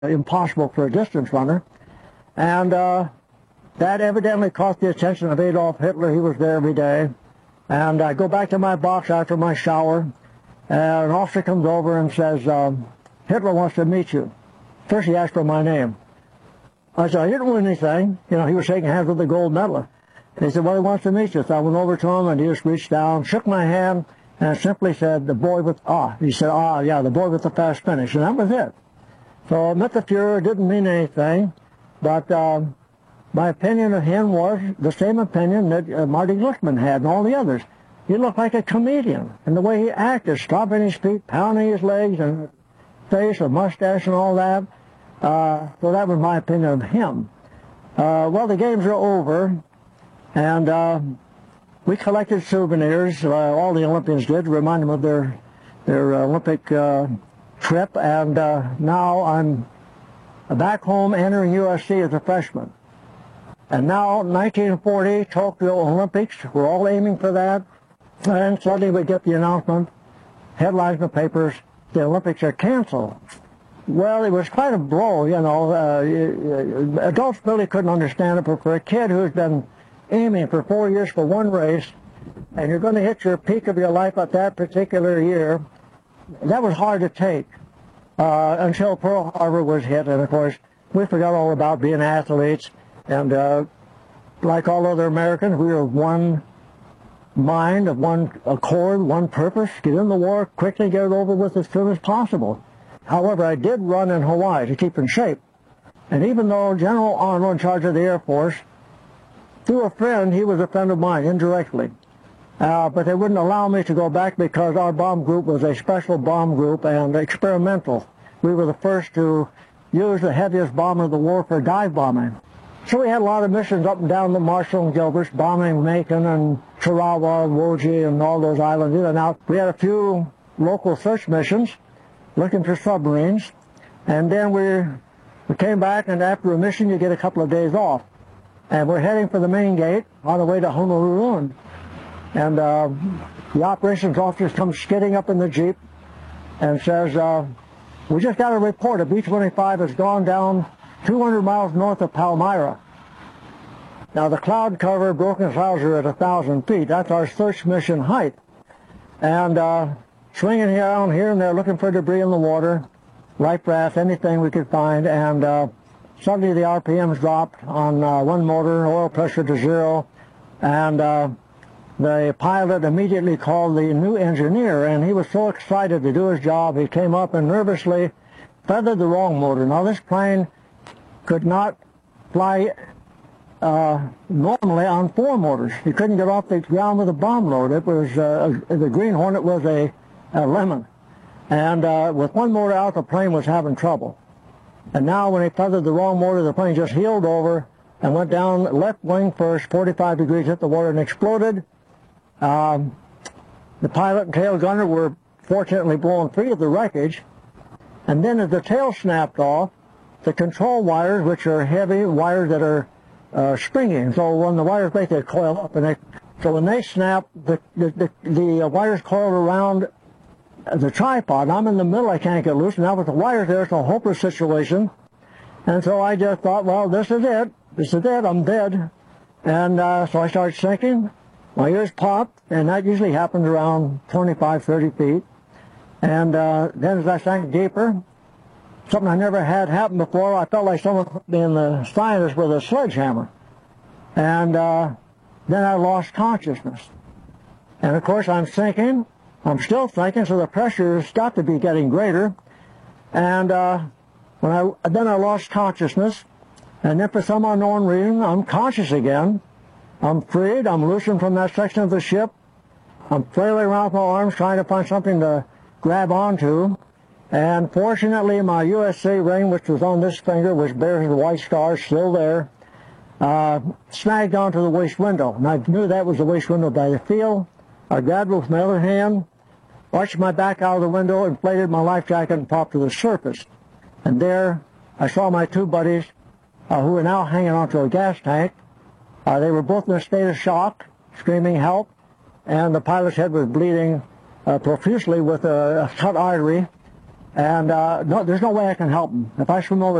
impossible for a distance runner. And that evidently caught the attention of Adolf Hitler. He was there every day. And I go back to my box after my shower, and an officer comes over and says, Hitler wants to meet you. First he asked for my name. I said, I didn't win anything. You know, he was shaking hands with the gold medal. He said, well, he wants to meet you. So I went over to him, and he just reached down, shook my hand, and simply said, the boy with, he said, yeah, the boy with the fast finish. And that was it. So Mit the Fuhrer didn't mean anything, but my opinion of him was the same opinion that Marty Glickman had and all the others. He looked like a comedian, and the way he acted, stomping his feet, pounding his legs and face, a mustache and all that. So that was my opinion of him. Well, the games are over, and we collected souvenirs, all the Olympians did, to remind them of their Olympic trip, and now I'm back home entering USC as a freshman. And now, 1940, Tokyo Olympics, we're all aiming for that, and suddenly we get the announcement, headlines in the papers, the Olympics are canceled. Well, it was quite a blow, you know. Adults really couldn't understand it, but for a kid who's been aiming for 4 years for one race, and you're going to hit your peak of your life at that particular year, that was hard to take until Pearl Harbor was hit, and of course, we forgot all about being athletes. And like all other Americans, we were of one mind, of one accord, one purpose, get in the war, quickly get it over with as soon as possible. However, I did run in Hawaii to keep in shape. And even though General Arnold, in charge of the Air Force, through a friend, he was a friend of mine, indirectly. But they wouldn't allow me to go back because our bomb group was a special bomb group and experimental. We were the first to use the heaviest bomber of the war for dive bombing. So we had a lot of missions up and down the Marshall and Gilberts, bombing Macon and Tarawa and Woji and all those islands in and out. We had a few local search missions looking for submarines. And then we came back, and after a mission you get a couple of days off. And we're heading for the main gate on the way to Honolulu. And the operations officer comes skidding up in the Jeep and says, we just got a report. A B-25 has gone down 200 miles north of Palmyra. Now the cloud cover, broken clouds are at 1,000 feet. That's our search mission height. And swinging around here and there looking for debris in the water, life rafts, anything we could find. And suddenly the RPMs dropped on one motor, oil pressure to zero. And the pilot immediately called the new engineer, and he was so excited to do his job, he came up and nervously feathered the wrong motor. Now this plane could not fly normally on four motors. He couldn't get off the ground with a bomb load. It was the Green Hornet was a lemon, and with one motor out, the plane was having trouble. And now, when he feathered the wrong motor, the plane just heeled over and went down left wing first, 45 degrees, hit the water and exploded. The pilot and tail gunner were fortunately blown free of the wreckage, and then as the tail snapped off, the control wires, which are heavy wires that are springy, so when the wires break, they coil up, and so when they snap, the wires coiled around the tripod. I'm in the middle, I can't get loose, and now with the wires there, it's a hopeless situation. And so I just thought, well, this is it, I'm dead. And so I started sinking, my ears popped, and that usually happens around 25, 30 feet. And then as I sank deeper, something I never had happen before, I felt like someone put me in the sinus with a sledgehammer. And then I lost consciousness. And of course I'm sinking, I'm still thinking, so the pressure has got to be getting greater. And then I lost consciousness, and then for some unknown reason, I'm conscious again. I'm freed, I'm loosened from that section of the ship. I'm flailing around with my arms trying to find something to grab onto. And fortunately, my USC ring, which was on this finger, which bears the white star, still there, snagged onto the waist window. And I knew that was the waist window by the feel. I grabbed it with my other hand, arched my back out of the window, inflated my life jacket, and popped to the surface. And there, I saw my two buddies, who were now hanging onto a gas tank. They were both in a state of shock, screaming help, and the pilot's head was bleeding profusely with a cut artery. And no, there's no way I can help him. If I swim over